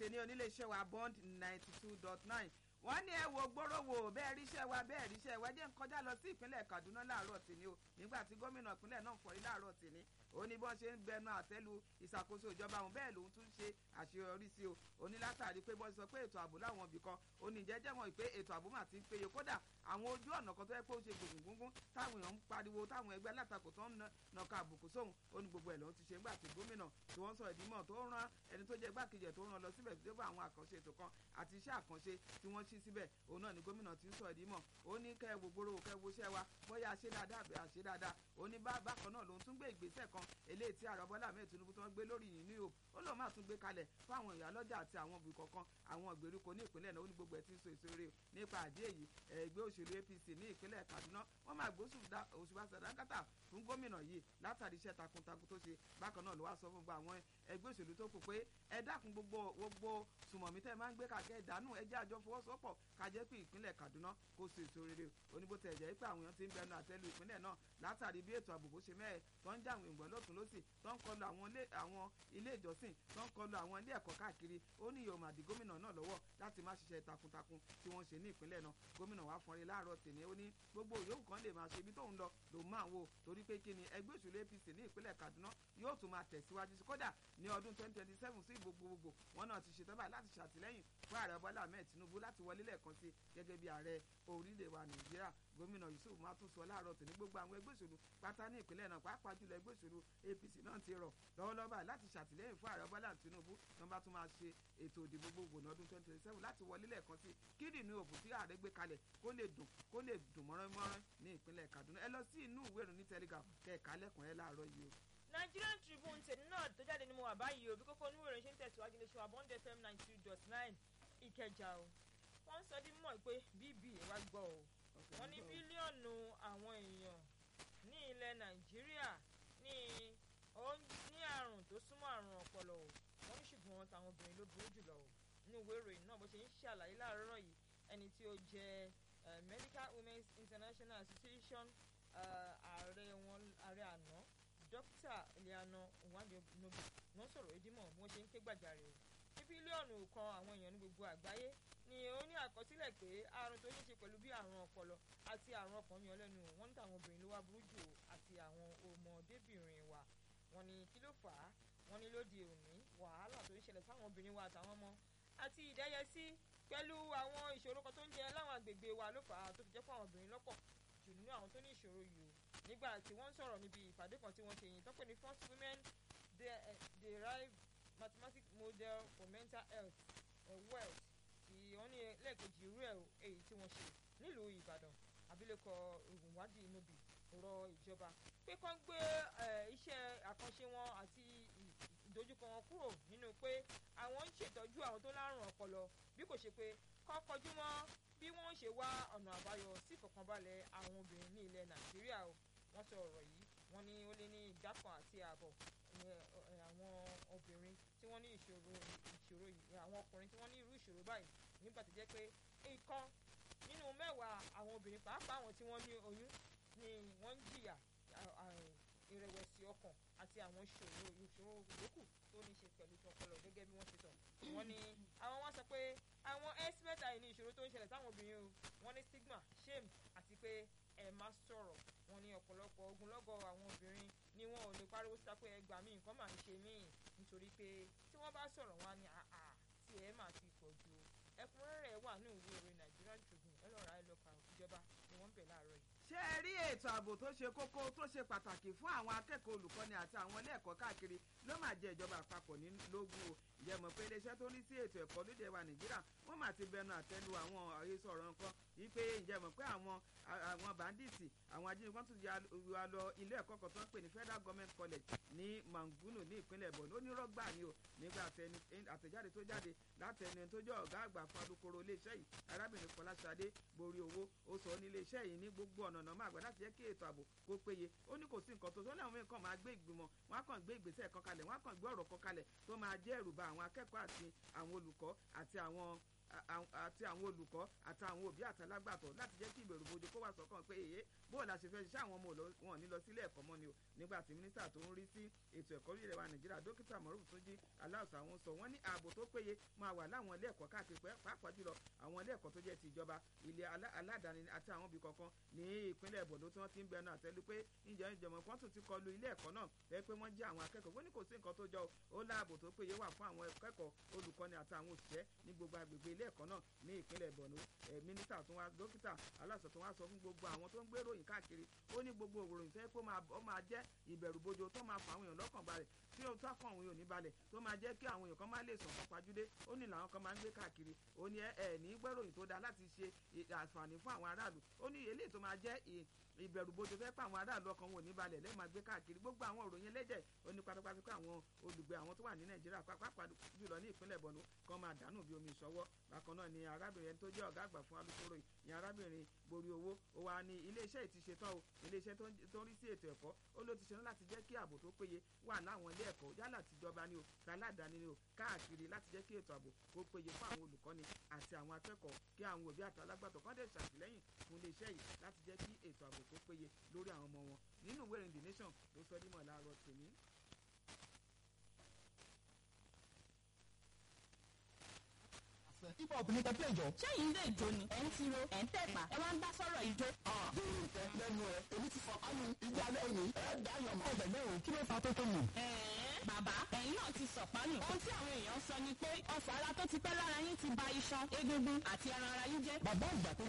ṣe ní oníléeṣẹ́ wa Bond 92.9 wọ́n ní ẹ wo gbóró wo bẹ́ẹ̀ ríṣẹ́ wa bẹ́ẹ̀ ríṣẹ́ wa jẹ́ ń kọjá lọ sí ìpínlẹ̀ Kaduna láàárọ̀ tìní o nígbà tí gómìnà ìpínlẹ̀ náà fọ̀rí láàárọ̀ tìní ó ní bọ́n ṣe ń bẹnu àtẹ́lu ìṣàkóso ìjọba òun bẹ́ẹ̀ lòun tún ṣe àṣeyọrí sí o ó ní látàrí pé bọ́n sọ pé ètò ààbò láwọn ibì kan ó ní jẹ́jẹ́ mọ̀ pé ètò ààbò mà ti ń péye kódà àwọn ojú ọ̀nà kan tó yẹ pé ó ṣe gbùngbùngbùn táwọn èèyàn ń pariwo táwọn ẹgbẹ́ alátakò tó ń nàka àbùkù sóhun ó ní gbogbo ẹ̀ lòun ti ṣe ńgbà tí gómìnà tí wọ́n sọ ìdímọ̀ tó rán ẹni tó jẹ́ igbákejì tó rán lọ síbẹ̀ tó bá àwọn àkànṣe ètò kan àti iṣẹ́ àkànṣe tí wọ́n ṣí síbẹ̀ òun náà ni gómìnà ti ń sọ ìdímọ̀ ó ní kẹ́ wo gbòòrò kẹ́ wo iṣẹ́ wa bóyá ṣe dáadáa àbí àṣe dáadáa ó ní bákan náà lòun tún gbé ìgbésẹ̀ kan eléyìí tí ààrẹ Bọ́lá Ahmed Tinubu tó ń gbé lórí yìí ní o ó lóun máa tún gbé kalẹ̀ fún àwọn ìyálọ́jà àti àwọn ibì kọ̀ọ̀kan àwọn ìgbèríko ní ìpínlẹ̀ náà ó ní gbogbo ẹ̀ tí ń so èso rere nípa àdé èyí ẹgbẹ́ òṣèlú APC ní ìpínlẹ̀ Kaduna wọ́n máa gbóṣù òṣùbà sàdákàtà fún gómìnà yìí látàrí iṣẹ́ takuntakun tó ṣe bákan náà ló wá sọ fún gbogbo àwọn ẹgbẹ́ òṣèlú tó kù pé ẹ dákun gbogbo sùmọ̀mí tẹ́ máa ń gbé kàkẹ́ ìdánù ẹjẹ́ àjọ fọwọ́sowọ́pọ̀ kájẹ́ pé ìpínlẹ̀ Kaduna kó so èso rere oníbó tẹ̀ jẹ́ pé àwọn èèyàn ti ń bẹnu àtẹ́lu ìpínlẹ̀ náà látàrí bí ètò ààbò bó ṣe mẹ́ẹ̀ tó ń jáwé ìgbọ̀n lọ́tún lọ́sì tó ń kọlu àwọn ilé ìjọsìn tó ń kọlu àwọn ilé ẹ̀kọ́ káàkiri ó ní yóò máa di gómìnà náà lọ́wọ́ láti má ṣiṣẹ́ takuntakun tí wọ́n ṣe ní ìpínlẹ̀ náà gómìnà wá fọnrin láàárọ̀ tèmi ó ní gbogbo yòówù kan lè máa ṣe ibi tóun lọ lòun máa wò torí pé kí ni ẹgbẹ́ òṣèlú APC ní ìpínlẹ̀ Kaduna yóò tún máa tẹ̀síwájú sí kódà ní ọdún 2027 sí gbogbogbò wọn náà ti ṣetán báyìí láti ṣàtìlẹ́yìn fún ààrẹ Bọ́lá Ahmed Tinubu láti wọlé lẹ́ẹ̀kan sí gẹ́gẹ́ bí ààrẹ orílẹ̀ wa Nàìjíríà gómìnà Yusuf Matunso láàárọ̀ tòní gbogbo àwọn ẹgbẹ́ òṣèlú pátá ní ìpínlẹ̀ náà pàápàá jùlọ ẹgbẹ́ òṣèlú APC náà ti rọ̀ lọ́wọ́lọ́wọ́ báyìí láti ṣàtìlẹ́yìn fún ààrẹ Bọ́lá Tinubu tó bá tún máa ṣe ètò ìdìbò gbogbo ní ọdún 2027 láti wọlé lẹ́ẹ̀kan sí kídì ní òbò tí ààrẹ gbé kalẹ̀ kó lè dùn mọ́rán ní ìpínlẹ̀ Kaduna ẹ lọ sí inú ìwé ìròyìn Telegraph kẹ́ẹ̀ka lẹ́kùn ẹ láàárọ̀ yìí o. Nigerian Tribune tèmi náà tó jáde ní mo wà báyìí o bí kókó oníwèrè ṣe ń tẹ̀síwájú lè ṣe wà Bond FM 92.9 Ìkẹjà o wọ́n sọ di mọ̀ pé bíbí ìwà gbọ́ o wọ́n ní bílíọ̀nù àwọn èèyàn ní ilẹ̀ Nàìjíríà ní àrùn tó súnmọ́ àrùn ọpọlọ o wọ́n ní ṣùgbọ́n táwọn obìnrin ló burú jùlọ o nínú ìwé ìròyìn náà bó ṣe ń ṣàlàyé láàárọ̀ yìí ẹni tí ó jẹ́ Medical Women's International Association ààrẹ àná dókítà Eliana Nwandienobi wọ́n sọ̀rọ̀ ìdímọ̀ bí wọ́n ṣe ń ké gbàjarè o ní bílíọ̀nù kan àwọn èèyàn ní gbogbo àgbáyé ni ó ní àkọsílẹ̀ pé àrùn tó ní ṣe pẹ̀lú bí àrùn ọpọlọ àti àrùn ọkàn yọ lẹ́nu wọ́n ní tàwọn obìnrin ló wá burú jù àti àwọn ọmọdébìnrin wa wọ́n ní kí ló fà á wọ́n ní lóde òní wàhálà tó ń ṣẹlẹ̀ sáwọn obìnrin wa àtàwọn ọmọ àti ìdẹ́yẹsí pẹ̀lú àwọn ìṣòro kan tó ń jẹ láwọn agbègbè wa ló fà á tó fi jẹ́ fún àwọn obìnrin lọ́pọ̀ jù nínú àwọn tó ní ìṣòro yìí o nígbà tí wọ́n ń sọ̀rọ̀ níbi ìpàdé kan tí wọ́n ṣe yìí tó pè ní First Women Derived Mathematics Model for Mental Health Wealth tí wọ́n ní lẹ́ẹ̀kejì irú ẹ̀ èyí tí wọ́n ṣe nílùú Ìbàdàn abilékọ Nwandienobi rọ ìjọba pé kán gbé iṣẹ́ àkànṣe wọn àti ìdojúkọ wọn kúrò nínú pé àwọn ń ṣètọ́jú àwọn tó lárùn ọpọlọ bí kò ṣe pé kán kọjú mọ́ bí wọ́n ṣe wá ọ̀nà àbáyọ sí ìfọ̀kànbalẹ̀ àwọn obìnrin ní ilẹ̀ Nàìjíríà o wọ́n sọ ọ̀rọ̀ yìí wọ́n ní ó lé ní ìdá kan àti ààbọ̀ àwọn obìnrin tí wọ́n ní ìṣòro yìí àwọn ọkùnrin tí wọ́n ní irú ìṣòro báyìí nígbà tó jẹ́ pé ìkan nínú mẹ́wàá àwọn obìnrin pàápàá àwọn tí wọ́n ní oyún ni wọ́n ń jìyà ìrẹ̀wẹ̀sì ọkàn àti àwọn ìṣòro yòókù tó ní ṣe pẹ̀lú ọpọlọ gẹ́gẹ́ bí wọ́n ṣe sọ. wọ́n ní àwọn wá sọ pé àwọn ẹ́símẹ́ta yìí ní ìṣòro tó ń ṣẹlẹ̀ táwọn obìnrin o wọ́n ní stigma shame àti pé ẹ má sọ̀rọ̀ wọ́n ní ọ̀pọ̀lọpọ̀ ogunlọ́gọ̀ àwọn obìnrin ni wọn ò lè pariwo síta pé ẹgbàá mi nǹkan máa ń ṣe mí nítorí pé tí wọ́n bá sọ̀rọ̀ wọn á ní àà tí ẹ máa ti pọ̀ ju ẹ̀kúnrẹ́rẹ́ wà ní ìwé ìròyìn Nigerian Tribune ẹlọ́ra ẹlọ́ka ìjọba ni wọ́n ń bẹ̀ láàárọ̀ yìí. ṣé ẹ rí ètò ààbò tó ṣe kókó tó ṣe pàtàkì fún àwọn akẹ́kọ̀ọ́ olùkọ́ni àti àwọn ilé ẹ̀kọ́ káàkiri ló máa jẹ ìjọba àpapọ̀ ní lógún o ìyẹn mọ̀ pé iléeṣẹ́ tó rí sí ètò ẹ̀kọ́ lóde wa Nàìjíríà wọ́n máa ti bẹnu àtẹ́lu àwọn àhesọ ọ̀rọ̀ nǹkan wípé ìjẹ́ mọ̀ pé àwọn bàndíìtì àwọn ajínigbé tún ya lọ ilé ẹ̀kọ́ kan tó ń pè ní Federal Government College ní Manguno ní ìpínlẹ̀ Borno onírọ́gbà ni o nígbà àtẹ̀jáde tó jáde látẹnu tó jẹ́ ọ̀gá àgbà fún alukoro iléeṣẹ́ yìí arábìnrin Fọláṣadé borí owó ó sọ ní iléeṣẹ́ yìí ní gbogbo ọ̀nà máa gbà láti jẹ́ kí ètò ààbò kó péye ó ní kò sí nǹkan tó sọ láwọn mìíràn máa gbé ìgbìmọ̀ wọn á kàn gbé ìgbésẹ̀ kan kalẹ̀ wọn á kàn gbé ọ̀rọ̀ kan kalẹ̀ tó máa jẹ́ ẹ̀rù ba àwọn akẹ́kọ̀ọ́ àti àwọn olùkọ́ àti àwọn àti àwọn olùkọ́ àtàwọn òbí àtàlágbàtọ́ láti jẹ́ kí ìbẹ̀rù bojo kó wà sọ́kàn pé èyí bóò la ṣe fẹ́ ṣiṣẹ́ àwọn ọmọ wọn ní lọ sílé ẹ̀kọ́ mọ́ ni o nígbà tí mínísítà tó ń rí sí ètò ẹ̀kọ́ ilẹ̀ wa Nàìjíríà dókítà Moruf Túnjí Aláùsá wọn sọ wọ́n ní ààbò tó péye máa wà láwọn ilé ẹ̀kọ́ káàkiri pàápàá jùlọ àwọn ilé ẹ̀kọ́ tó jẹ́ ti ìjọba ilé aládàáni àti àwọn ibì kọ̀ọ̀kan ní ìpínlẹ̀ Borno tí wọ́n ti ń bẹnu àtẹ́lù pé ìjọ ìjọmọ̀ kan tún ti kọlu ilé ẹ̀kọ́ náà ẹ pé wọ́n jẹ́ àwọn akẹ́kọ̀ọ́ wọ́n ní kò sí nǹkan tó jọ ó láàbò tó péye wà fún àwọn akẹ́kọ̀ọ́ olùkọ́ni àtàwọn òṣìṣẹ́ ní gbogbo agbègbè ilé ẹ̀kọ́ náà ní ìpínlẹ̀ Borno mínísítà tó wá dókítà Aláùsá tó wá sọ fún gbogbo àwọn tó ń gbé ròyìn káàkiri ó ní gbogbo òròyìn tó yẹ pé ó máa jẹ́ ìbẹ̀rù bojo tó máa fa àwọn èèyàn lọ́kàn balẹ̀ tí ó tọ́kàn àwọn èèyàn ní balẹ̀ tó máa jẹ́ kí àwọn èèyàn kan má lè sàn kan pajúdé ó ní làwọn kan máa ń gbé káàkiri ó ní ní gbẹ́ròyìn tó dáa láti ṣe àǹfààní fún àwọn aráàlú ó ní eléyìí tó máa jẹ́ ìbẹ̀rù bojo fẹ́ pa àwọn aráàlú ọkàn wọn ò ní balẹ̀ lẹ́ẹ̀ máa gbé káàkiri gbogbo àwọn òròyìn ẹlẹ́jẹ̀ ó ní pátápátá pé àwọn olùgbé àwọn tó wà ní Nàìjíríà pàápàá jùlọ ní ìpínlẹ̀ Borno kan máa dànù bí omi ìṣọwọ́ bákan náà ni arábìnrin ẹni tó jẹ́ ọ̀gá àgbà fún alukoro ní arábìnrin borí owó ó wà ní iléeṣẹ́ ti ṣetán o iléeṣẹ́ tó ń rí sí ètò ẹ̀kọ́ ó ló ti ṣetán láti jẹ́ kí ààbò tó péye wà láwọn ilé ẹ̀kọ́ yálà tìjọba ni o tàládàáni ni o káàkiri láti jẹ́ kí ètò ààbò kó péye fún àwọn olùkọ́ni àti àwọn akẹ́kọ̀ọ́ kí àwọn òbí àti alágbàtọ́ kan dẹ̀ ṣàtìlẹ́yìn fún iléeṣẹ́ yìí láti jẹ́ kí ètò ààbò tó péye lórí àwọn ọmọ wọn nínú ìwé ìrìn The Nation ló sọ dímọ̀ láàárọ̀ tèmi. Hip hop ní tẹ́tẹ́ ìjọ. ṣé yìí lè jó ni ẹ̀ ń tiro ẹ̀ ń tẹ̀pá ẹ wá ń bá sọ̀rọ̀ ìjó. Bẹ́ẹ̀ni ìfẹ́ lẹ́nu ẹ̀ èmi ti fọ kánú ìjà lẹ́yìn ẹ̀ dáyọ̀ mọ́. Ọbẹ̀ lẹ́yìn kí ló fa tó tó nù. Bàbá ẹ̀yin náà ti sọ̀pánù. ohun tí àwọn èèyàn sọ ni pé ọ̀fọ̀ ara tó ti pẹ́ lára yín ti ba iṣan egungun àti ẹran ara yín jẹ́. Bàbá àgbà tó